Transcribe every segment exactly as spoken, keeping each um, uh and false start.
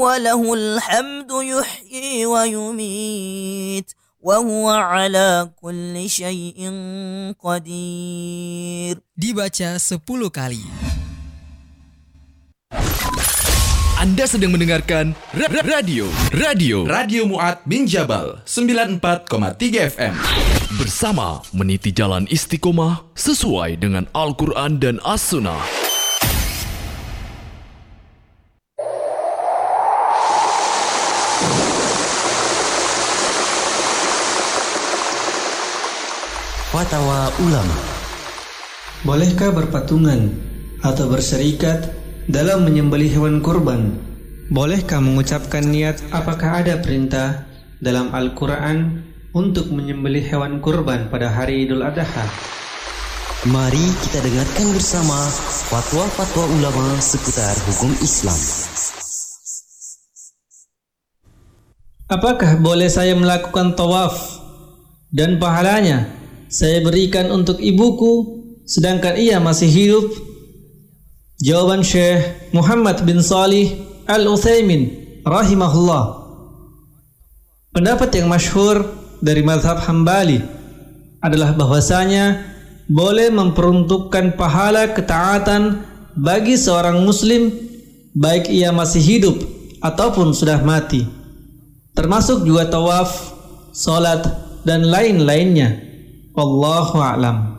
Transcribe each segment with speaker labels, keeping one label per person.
Speaker 1: وله الحمد يحيي ويميت وهو على كل شيء قدير.
Speaker 2: Dibaca sepuluh kali.
Speaker 3: Anda sedang mendengarkan ra- ra- radio Radio
Speaker 4: Radio Mu'ad bin Jabal sembilan puluh empat koma tiga F M.
Speaker 3: bersama meniti jalan istiqomah sesuai dengan Al-Quran dan As-Sunnah.
Speaker 5: Fatwa ulama.
Speaker 6: Bolehkah berpatungan atau berserikat dalam menyembelih hewan kurban? Bolehkah mengucapkan niat? Apakah ada perintah dalam Al-Quran untuk menyembelih hewan kurban pada hari Idul Adha?
Speaker 5: Mari kita dengarkan bersama fatwa-fatwa ulama seputar hukum Islam.
Speaker 6: Apakah boleh saya melakukan tawaf dan pahalanya saya berikan untuk ibuku sedangkan ia masih hidup? Jawaban Syekh Muhammad bin Shalih Al-Utsaimin rahimahullah. Pendapat yang masyhur dari mazhab Hambali adalah bahwasanya boleh memperuntukkan pahala ketaatan bagi seorang muslim baik ia masih hidup ataupun sudah mati, termasuk juga tawaf, salat dan lain-lainnya. Wallahu a'lam.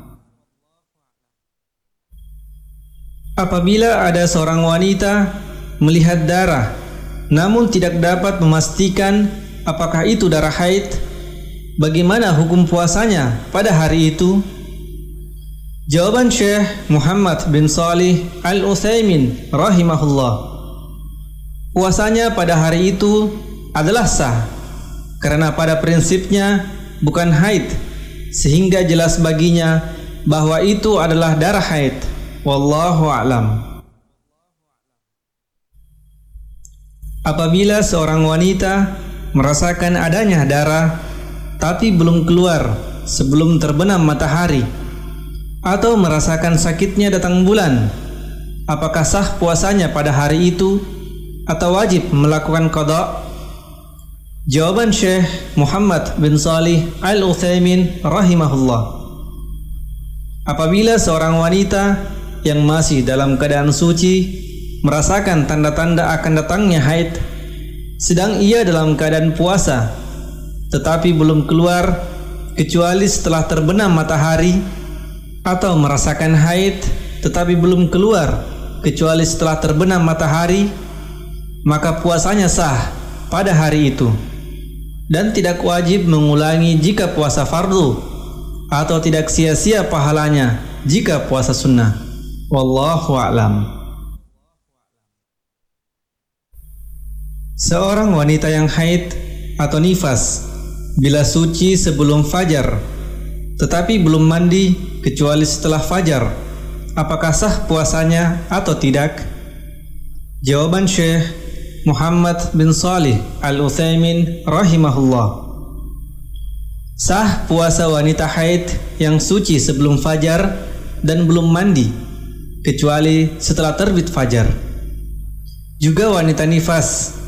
Speaker 6: Apabila ada seorang wanita melihat darah namun tidak dapat memastikan apakah itu darah haid, bagaimana hukum puasanya pada hari itu? Jawaban Syekh Muhammad bin Shalih Al-Utsaimin rahimahullah, puasanya pada hari itu adalah sah karena pada prinsipnya bukan haid, sehingga jelas baginya bahwa itu adalah darah haid. Wallahu a'lam. Apabila seorang wanita merasakan adanya darah tapi belum keluar sebelum terbenam matahari, atau merasakan sakitnya datang bulan, apakah sah puasanya pada hari itu atau wajib melakukan qada? Jawaban Syekh Muhammad bin Shalih Al-Utsaimin rahimahullah, apabila seorang wanita yang masih dalam keadaan suci merasakan tanda-tanda akan datangnya haid, sedang ia dalam keadaan puasa tetapi belum keluar kecuali setelah terbenam matahari, atau merasakan haid tetapi belum keluar kecuali setelah terbenam matahari, maka puasanya sah pada hari itu dan tidak wajib mengulangi jika puasa fardu, atau tidak sia-sia pahalanya jika puasa sunnah. Wallahu a'lam. Seorang wanita yang haid atau nifas bila suci sebelum fajar tetapi belum mandi kecuali setelah fajar, apakah sah puasanya atau tidak? Jawaban Syekh Muhammad bin Shalih Al-Utsaimin rahimahullah, sah puasa wanita haid yang suci sebelum fajar dan belum mandi kecuali setelah terbit fajar. Juga wanita nifas